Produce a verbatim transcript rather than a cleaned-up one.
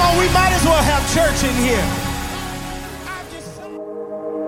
on, we might as well have church in here.